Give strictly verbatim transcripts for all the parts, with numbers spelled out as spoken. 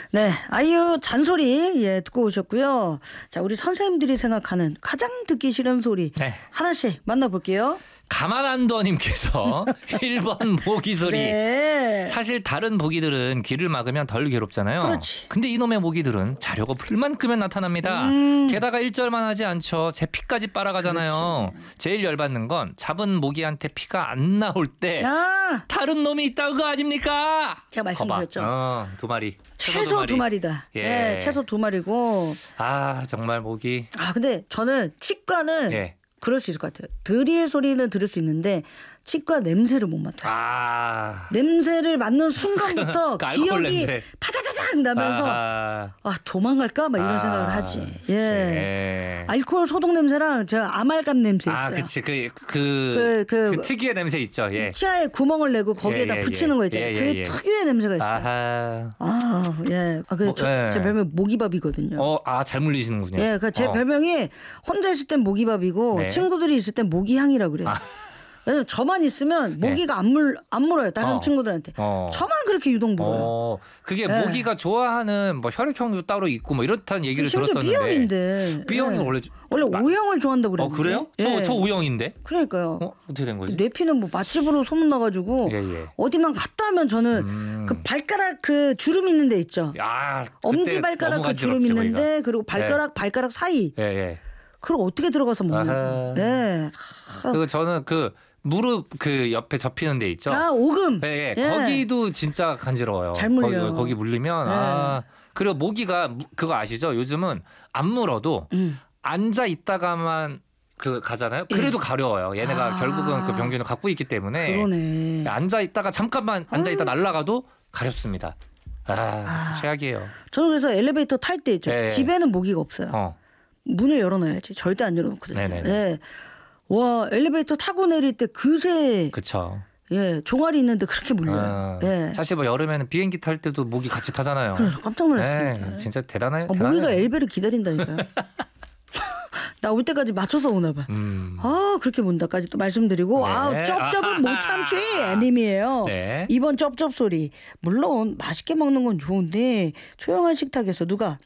네, 아이유 잔소리 예 듣고 오셨고요. 자, 우리 선생님들이 생각하는 가장 듣기 싫은 소리 네. 하나씩 만나볼게요. 가만 안 둬님께서 일 번 모기 소리. 네. 사실 다른 모기들은 귀를 막으면 덜 괴롭잖아요. 그렇지. 근데 이놈의 모기들은 자려고 불만 끄면 나타납니다. 음. 게다가 일절만 하지 않죠. 제 피까지 빨아가잖아요. 그렇지. 제일 열받는 건 잡은 모기한테 피가 안 나올 때 아, 다른 놈이 있다는 거 아닙니까? 제가 말씀드렸죠. 어, 두 마리. 최소 두 마리다. 예. 예, 최소 두 마리고. 아 정말 모기. 아, 근데 저는 치과는 예. 그럴 수 있을 것 같아요. 드릴 소리는 들을 수 있는데 치과 냄새를 못 맡아요. 아. 냄새를 맡는 순간부터 그 알코올 기억이 냄새. 파다다닥 나면서 아하. 아, 도망갈까 막 이런 아. 생각을 하지. 예. 예. 알코올 소독 냄새랑 저 아말감 냄새 있어요. 아, 그치. 그, 그, 그, 그, 그 특유의 냄새 있죠. 예. 치아에 구멍을 내고 거기에다 예, 예, 붙이는 예. 거 있잖아요. 예, 예, 그게 예. 특유의 냄새가 있어요. 아하. 아, 예. 아, 그, 뭐, 저, 예. 제 별명 모기밥이거든요. 어, 아, 잘 물리시는군요. 예, 그 제 어. 별명이 혼자 있을 땐 모기밥이고 네. 친구들이 있을 땐 모기향이라 그래요. 아. 왜냐면 저만 있으면 모기가 안 물, 안 물어요. 다른 어. 친구들한테. 어. 저만 그렇게 유독 물어요. 어, 그게 예. 모기가 좋아하는 뭐 혈액형도 따로 있고 뭐 이렇다는 얘기를 심지어 들었었는데. B형인데. B형이 예. 원래 원래 마- O형을 좋아한다고 어, 그랬는데. 그래요? 저, 예. 저 O형인데. 그러니까요. 어, 어떻게 된 거지? 뇌피는 뭐 맛집으로 소문나가지고 예, 예. 어디만 갔다 하면 저는 음. 그 발가락 그 주름 있는 데 있죠. 아, 엄지 그때 발가락 너무 그 주름 간지럽지, 있는데 거기가. 그리고 발가락 발가락 사이 예, 예. 그걸 어떻게 들어가서 먹냐고. 아하. 예. 그리고 저는 그 무릎 그 옆에 접히는 데 있죠. 아, 오금. 예, 예. 예. 거기도 진짜 간지러워요. 잘 물려요. 거기, 거기 물리면 예. 아. 그리고 모기가 무- 그거 아시죠? 요즘은 안 물어도 음. 앉아 있다가만 그 가잖아요. 그래도 가려워요. 얘네가 아. 결국은 그 병균을 갖고 있기 때문에 그러네. 앉아 있다가 잠깐만 앉아 있다 날아가도 가렵습니다. 아, 최악이에요. 저는 그래서 엘리베이터 탈 때 있죠. 예. 집에는 모기가 없어요. 어. 문을 열어놔야지. 절대 안 열어놓거든요. 네네네. 예. 와, 엘리베이터 타고 내릴 때 그새 그쵸. 예 종아리 있는데 그렇게 물려요. 어. 예. 사실 뭐 여름에는 비행기 탈 때도 모기 같이 타잖아요. 그래서 깜짝 놀랐습니다. 네, 진짜 대단해요. 아, 모기가 대단해요. 엘베를 기다린다니까요. 나 올 때까지 맞춰서 오나 봐. 음. 아, 그렇게 문다까지 또 말씀드리고 네. 아, 쩝쩝은 못 참지 아하하. 님이에요. 네. 이번 쩝쩝 소리 물론 맛있게 먹는 건 좋은데 조용한 식탁에서 누가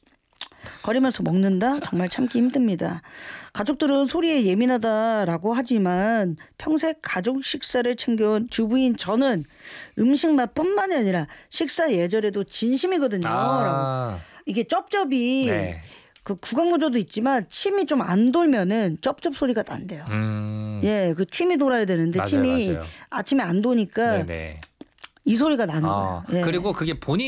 거리면서 먹는다? 정말 참기 힘듭니다. 가족들은 소리에 예민하다라고 하지만 평생 가족 식사를 챙겨온 주부인 저는 음식 맛뿐만이 아니라 식사 예절에도 진심이거든요. 라고. 아. 이게 쩝쩝이 네. 그 구강구조도 있지만 침이 좀 안 돌면은 쩝쩝 소리가 난대요. 음. 예, 그 침이 돌아야 되는데 맞아요, 침이 맞아요. 아침에 안 도니까 네네. 이 소리가 나는 아, 거예요. 예. 그리고 그게 본인